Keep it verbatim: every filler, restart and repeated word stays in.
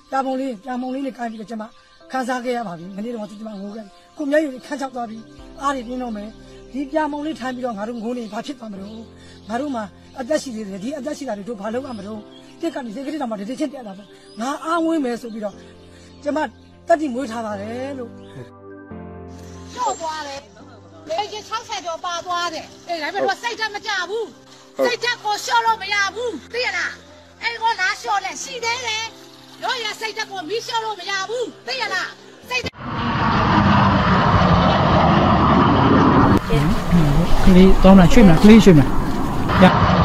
ပြပုံလေးပြပုံလေးနဲ့ကိုင်းပြီးတော့ကျွန်မခန်းစားခဲ့ရပါပြီမနေ့တော့ကျွန်မငိုခဲ့ကိုမျက်ရည်ခန်းချောက်သွားပြီးအားတွေပြင်းတော့မယ်ဒီပြပုံလေးထိုင်ပြီးတော့ငါတို့ငိုနေဘာဖြစ်သွားမလို့ငါတို့မှာအသက်ရှိသေးတယ်ဒီအသက်ရှိတာတွေတို့ဘာလုပ်ရမလို့တက်ကနေစိတ်ကလေးတောင်မှတတိချင်းတက်တာပေါ့ငါအားဝင်းမယ်ဆိုပြီးတော့ကျွန်မတက်တိမွေးထားပါတယ်လို့ကျော်သွားတယ်လေကြီး၆ဆယ်ကျော်ပါသွားတယ်အေးဒါပေမဲ့စိတ်ဓာတ်မကြဘူးစိတ်ဓာတ်ကိုလျှော့လို့မရဘူးသိရလားအဲ့ကောလားလျှော့လဲရှိသေးတယ်တို့ရစိတ်ဓာတ်ကိုမီးလျှော့လို့မရဘူးသိရလားစိတ်ကလေးတောင်းလာရွှေ့မလားကလေးရွှေ့မလား